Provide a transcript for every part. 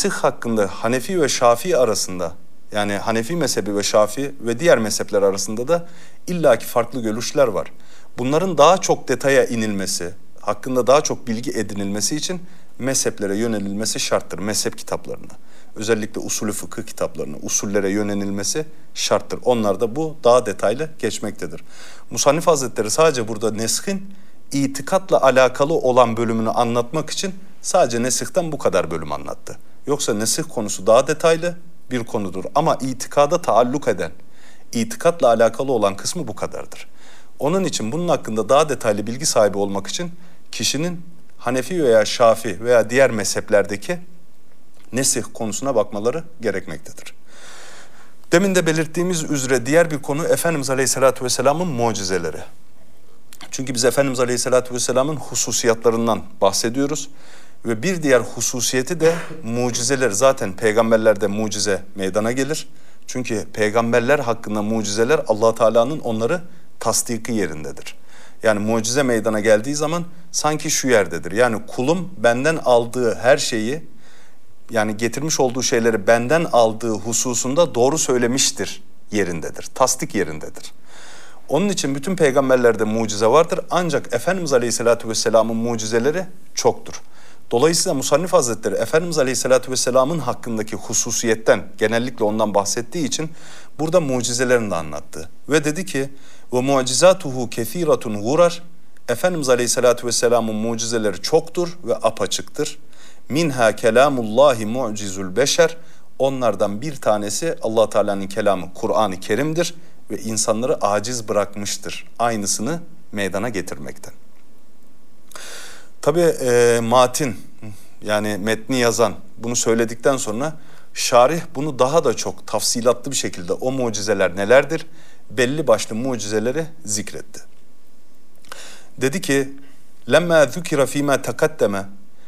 nesih hakkında Hanefi ve Şafii arasında, yani Hanefi mezhebi ve Şafii ve diğer mezhepler arasında da illaki farklı görüşler var. Bunların daha çok detaya inilmesi, hakkında daha çok bilgi edinilmesi için mezheplere yönelilmesi şarttır, mezhep kitaplarına. Özellikle usulü fıkıh kitaplarına, usullere yönelilmesi şarttır. Onlar da bu daha detaylı geçmektedir. Musannif Hazretleri sadece burada neshin itikatla alakalı olan bölümünü anlatmak için sadece nesihten bu kadar bölüm anlattı. Yoksa nesih konusu daha detaylı bir konudur ama itikada taalluk eden, itikatla alakalı olan kısmı bu kadardır. Onun için bunun hakkında daha detaylı bilgi sahibi olmak için kişinin Hanefi veya Şafii veya diğer mezheplerdeki nesih konusuna bakmaları gerekmektedir. Demin de belirttiğimiz üzere diğer bir konu Efendimiz Aleyhisselatü Vesselam'ın mucizeleri. Çünkü biz Efendimiz Aleyhisselatü Vesselam'ın hususiyatlarından bahsediyoruz. Ve bir diğer hususiyeti de mucizeler. Zaten peygamberlerde mucize meydana gelir. Çünkü peygamberler hakkında mucizeler Allah Teala'nın onları tasdiki yerindedir. Yani mucize meydana geldiği zaman sanki şu yerdedir. Yani kulum benden aldığı her şeyi, yani getirmiş olduğu şeyleri benden aldığı hususunda doğru söylemiştir yerindedir. Tasdik yerindedir. Onun için bütün peygamberlerde mucize vardır. Ancak Efendimiz Aleyhisselatü Vesselam'ın mucizeleri çoktur. Dolayısıyla Musannif Hazretleri Efendimiz Aleyhisselatü Vesselam'ın hakkındaki hususiyetten, genellikle ondan bahsettiği için burada mucizelerini de anlattı. Ve dedi ki ve mucizatuhu kesiratun gurar. Efendimiz Aleyhisselatü Vesselam'ın mucizeleri çoktur ve apaçıktır. Minha kelamullahi mu'cizul beşer. Onlardan bir tanesi Allah Teala'nın kelamı Kur'an-ı Kerim'dir ve insanları aciz bırakmıştır. Aynısını meydana getirmekten. Tabii matin, yani metni yazan bunu söyledikten sonra şarih bunu daha da çok tafsilatlı bir şekilde o mucizeler nelerdir? Belli başlı mucizeleri zikretti. Dedi ki lemma zükira fîmâ tekaddeme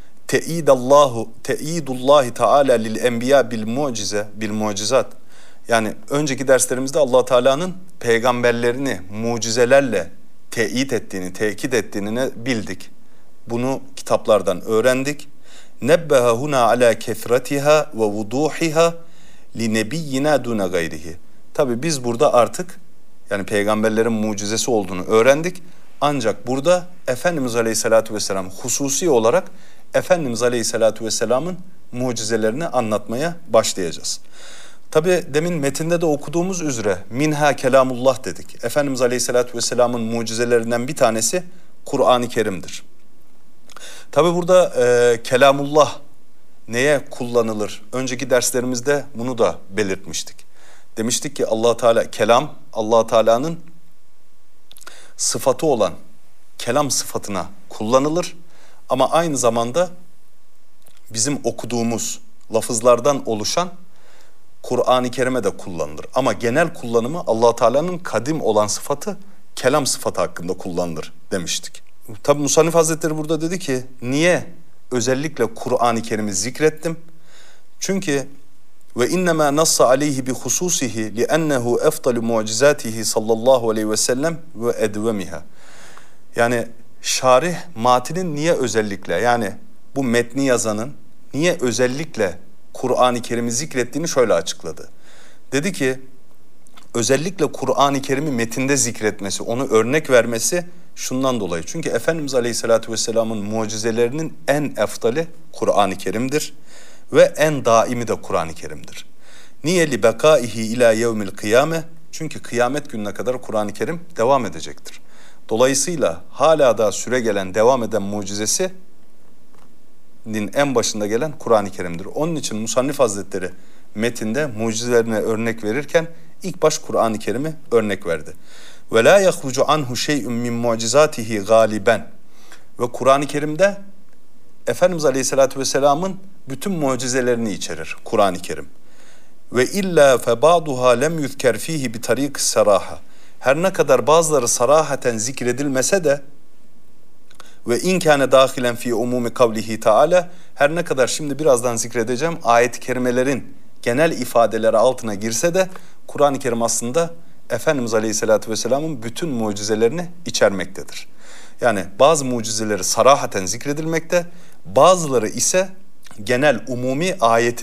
te'idullahi Teala lil enbiya bil mucizat. Yani önceki derslerimizde Allah Teala'nın peygamberlerini mucizelerle teyit ettiğini, tekit ettiğini bildik. Bunu kitaplardan öğrendik. Nebbeha huna ala kesratiha ve vuduhiha li nebiyyina duna gayrihi. Tabii biz burada artık yani peygamberlerin mucizesi olduğunu öğrendik. Ancak burada Efendimiz Aleyhisselatü Vesselam hususi olarak Efendimiz Aleyhisselatü Vesselam'ın mucizelerini anlatmaya başlayacağız. Tabii demin metinde de okuduğumuz üzere minha kelamullah dedik. Efendimiz Aleyhisselatü Vesselam'ın mucizelerinden bir tanesi Kur'an-ı Kerim'dir. Tabii burada kelamullah neye kullanılır? Önceki derslerimizde bunu da belirtmiştik. Demiştik ki Allah Teala kelam, Allah Teala'nın sıfatı olan kelam sıfatına kullanılır. Ama aynı zamanda bizim okuduğumuz lafızlardan oluşan Kur'an-ı Kerim'e de kullanılır. Ama genel kullanımı Allah Teala'nın kadim olan sıfatı kelam sıfatı hakkında kullanılır demiştik. Tabi Musannif Hazretleri burada dedi ki niye özellikle Kur'an-ı Kerim'i zikrettim? Çünkü ve innema nassa aleyhi bi hususihi li ennehu efdalu mucizatihi sallallahu aleyhi ve sellem ve edvemiha. Yani şarih matinin niye özellikle, yani bu metni yazanın niye özellikle Kur'an-ı Kerim'i zikrettiğini şöyle açıkladı. Dedi ki özellikle Kur'an-ı Kerim'i metinde zikretmesi, onu örnek vermesi şundan dolayı. Çünkü Efendimiz Aleyhisselatü Vesselam'ın mucizelerinin en eftali Kur'an-ı Kerim'dir ve en daimi de Kur'an-ı Kerim'dir. Niye li bekaihi ila yevmil kıyame? Çünkü kıyamet gününe kadar Kur'an-ı Kerim devam edecektir. Dolayısıyla hala da süre gelen, devam eden mucizesinin en başında gelen Kur'an-ı Kerim'dir. Onun için Musannif Hazretleri metinde mucizelerine örnek verirken ilk baş Kur'an-ı Kerim'i örnek verdi. Ve la yahrucu anhu şey'un min mucizatihi galiben. Ve Kur'an-ı Kerim'de Efendimiz Aleyhisselatü Vesselam'ın bütün mucizelerini içerir Kur'an-ı Kerim. Ve illa fe ba'duha lem yuzker fihi bi tarik saraha. Her ne kadar bazıları sarahaten zikredilmese de ve in kâne dâhilen fî umûmi kavlihi Teala, her ne kadar şimdi birazdan zikredeceğim ayet-i kerimelerin genel ifadeleri altına girse de Kur'an-ı Kerim aslında Efendimiz Aleyhisselatü Vesselam'ın bütün mucizelerini içermektedir. Yani bazı mucizeleri sarahaten zikredilmekte, bazıları ise genel umumi ayeti